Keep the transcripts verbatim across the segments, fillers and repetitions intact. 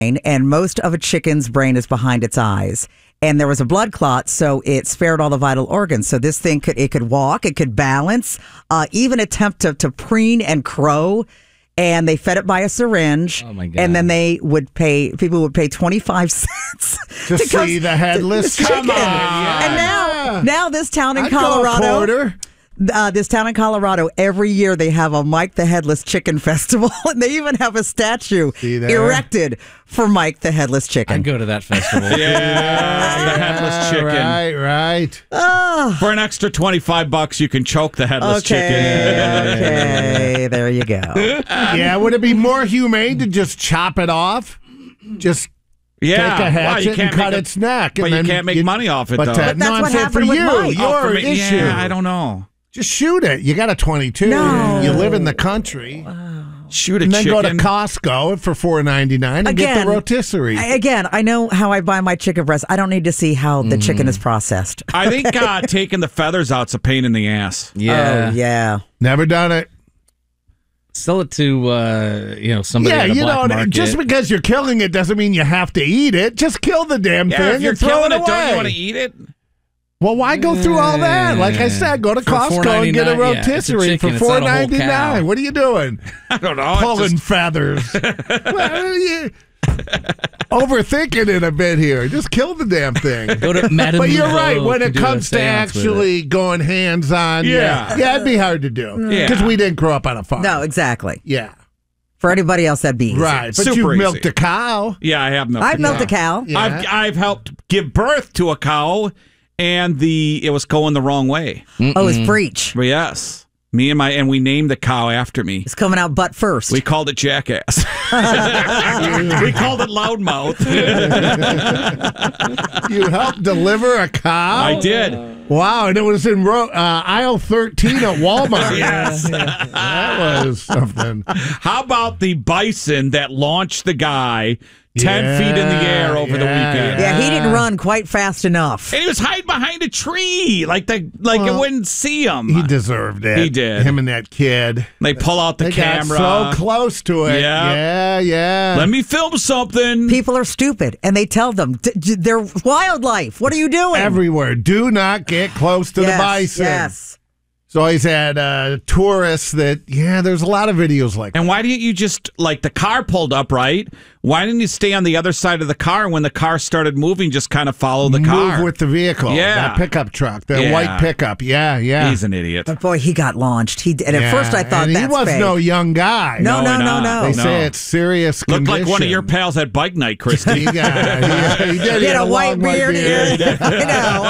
and most of a chicken's brain is behind its eyes. And there was a blood clot, so it spared all the vital organs. So this thing could it could walk, it could balance, uh, even attempt to, to preen and crow. And they fed it by a syringe. Oh my God. And then they would pay, people would pay twenty-five cents to, to see the headless chicken. Come on. Yeah. And now, now this town in I'd go a Colorado. quarter. Uh, this town in Colorado, every year they have a Mike the Headless Chicken Festival, and they even have a statue erected for Mike the Headless Chicken. I'd go to that festival. Yeah, the Headless Chicken. Right, right. Oh. For an extra twenty-five bucks, you can choke the Headless okay, Chicken. Okay, there you go. Yeah, would it be more humane to just chop it off? Just Yeah, take a hatchet well, and cut a, its neck. But and you then can't make you, money off it, but though. That, but that's no, I'm what saying happened for with you, Mike. your Oh, for me, issue. Yeah, I don't know. Just shoot it. You got a twenty-two. No. You live in the country. Shoot a and then chicken. go to Costco for four ninety-nine and Again, get the rotisserie. Again, I know how I buy my chicken breast. I don't need to see how the mm. chicken is processed. I think uh, taking the feathers out's a pain in the ass. Yeah. Oh, yeah. Never done it. Sell it to uh, you know somebody. Yeah, at a you black know, market. just because you're killing it doesn't mean you have to eat it. Just kill the damn Yeah, thing if you're and throw killing it it, away. don't you want to eat it? Well, why go through all that? Like I said, go to For Costco and get a yeah, rotisserie a chicken, for four ninety-nine. ninety-nine. What are you doing? I don't know. Pulling Just... feathers. Well, you overthinking it a bit here. Just kill the damn thing. Go to Madame But you're Nouveau, right. When can it do a comes to seance with actually going hands-on, yeah. Yeah. yeah, it'd be hard to do. Yeah. Because we didn't grow up on a farm. No, exactly. Yeah. For anybody else, that'd be easy. Right. But Super you easy. milked a cow. Yeah, I have milked I've a milked cow. a cow. Yeah. I've, I've helped give birth to a cow, and the it was going the wrong way. Oh, it's breech. But yes. Me and my and we named the cow after me. It's coming out butt first. We called it Jackass. We called it Loudmouth. You helped deliver a cow? I did. Wow, and it was in ro- uh, aisle thirteen at Walmart. Yes. That was something. How about the bison that launched the guy ten Yeah, feet in the air over the yeah, weekend? yeah, he didn't run quite fast enough. And he was hiding behind a tree, like the like Well, it wouldn't see him. He deserved it. He did. Him and that kid. They pull out the They camera. got so close to it. Yeah. Yeah, yeah. Let me film something. People are stupid, and they tell them D- d- they're wildlife. What are you doing? Everywhere. Do not get close to yes, the bison. Yes. So he's had uh, tourists that, yeah, there's a lot of videos like that. And why didn't you just, like, the car pulled up, right? Why didn't you stay on the other side of the car when the car started moving, just kind of follow the Move car? with the vehicle. Yeah. That pickup truck. That Yeah. white pickup. Yeah, yeah. He's an idiot. But boy, he got launched. He did. And at Yeah, first, I thought and that's he was fake. no young guy. No, no, no, not. no. They No. say it's serious Looked condition. like one of your pals at bike night, Christy. He, got, he, he did. He had a white long beard. beard. I know,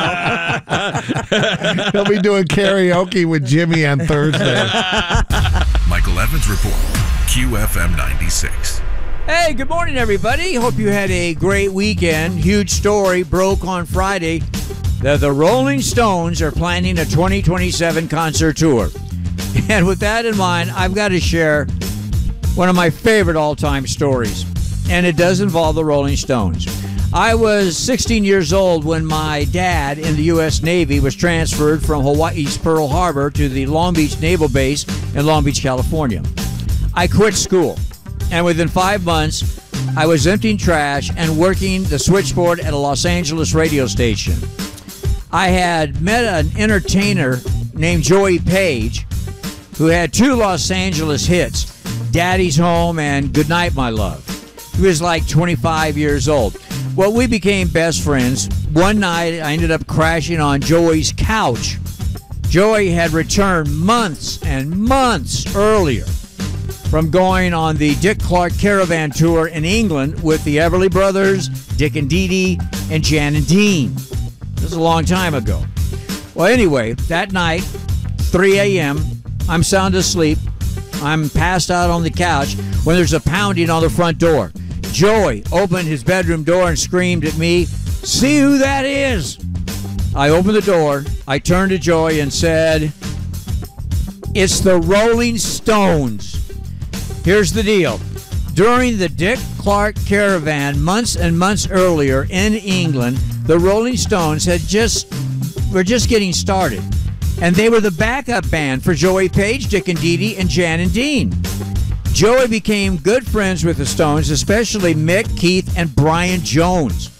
I know. He'll be doing karaoke with Jimmy on Thursday. Michael Evans Report, Q F M ninety-six. Hey, good morning, everybody. Hope you had a great weekend. Huge story broke on Friday that the Rolling Stones are planning a twenty twenty-seven concert tour. And with that in mind, I've got to share one of my favorite all-time stories, and it does involve the Rolling Stones. I was sixteen years old when my dad in the U S Navy was transferred from Hawaii's Pearl Harbor to the Long Beach Naval Base in Long Beach, California. I quit school, and within five months, I was emptying trash and working the switchboard at a Los Angeles radio station. I had met an entertainer named Joey Page, who had two Los Angeles hits, Daddy's Home and Goodnight, My Love. He was like twenty-five years old. Well, we became best friends. One night, I ended up crashing on Joey's couch. Joey had returned months and months earlier from going on the Dick Clark Caravan Tour in England with the Everly Brothers, Dick and Dee Dee, and Jan and Dean. This is a long time ago. Well, anyway, that night, three a.m., I'm sound asleep. I'm passed out on the couch when there's a pounding on the front door. Joey opened his bedroom door and screamed at me, "See who that is?" I opened the door. I turned to Joey and said, "It's the Rolling Stones." Here's the deal. During the Dick Clark Caravan months and months earlier in England, the Rolling Stones had just were just getting started. And they were the backup band for Joey Page, Dick and Dee Dee, and Jan and Dean. Joey became good friends with the Stones, especially Mick, Keith, and Brian Jones.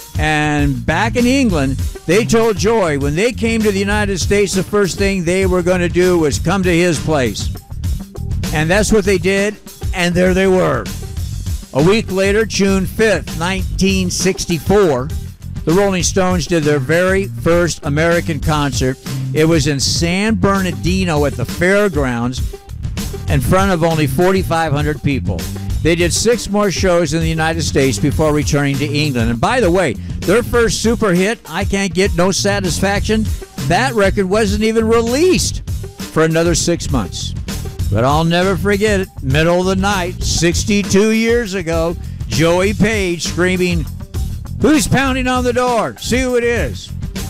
And back in England, they told Joey when they came to the United States, the first thing they were going to do was come to his place. And that's what they did, and there they were. A week later, June fifth, nineteen sixty-four, the Rolling Stones did their very first American concert. It was in San Bernardino at the fairgrounds in front of only forty-five hundred people. They did six more shows in the United States before returning to England. And by the way, their first super hit, I Can't Get No Satisfaction, that record wasn't even released for another six months. But I'll never forget it. Middle of the night, sixty-two years ago, Joey Page screaming, "Who's pounding on the door? See who it is."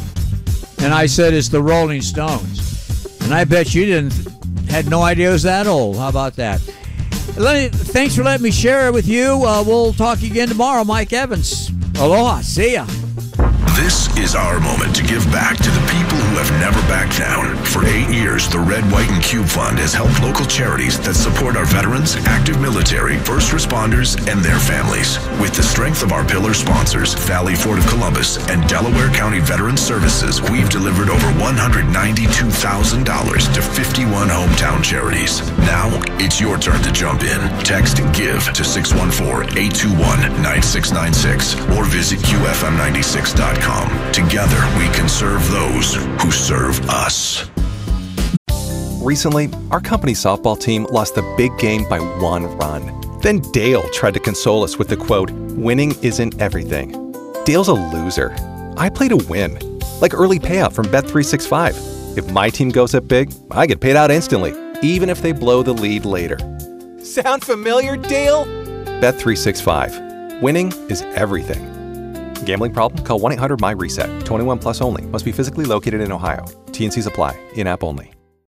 And I said, "It's the Rolling Stones." And I bet you didn't had no idea it was that old. How about that? Let me, thanks for letting me share it with you. Uh, we'll talk again tomorrow. Mike Evans. Aloha. See ya. This is our moment to give back to the people who have never backed down. For eight years, the Red, White, and Cube Fund has helped local charities that support our veterans, active military, first responders, and their families. With the strength of our pillar sponsors, Valley Ford of Columbus and Delaware County Veterans Services, we've delivered over one hundred ninety-two thousand dollars to fifty-one hometown charities. Now, it's your turn to jump in. Text GIVE to six one four, eight two one, nine six nine six or visit Q F M ninety-six dot com. Together, we can serve those who serve us. Recently, our company's softball team lost the big game by one run. Then Dale tried to console us with the quote, "Winning isn't everything." Dale's a loser. I play to win. Like early payout from Bet three sixty-five. If my team goes up big, I get paid out instantly, even if they blow the lead later. Sound familiar, Dale? Bet three sixty-five. Winning is everything. Gambling problem? Call one eight hundred M Y RESET. twenty-one plus only. Must be physically located in Ohio. T and Cs apply. In-app only.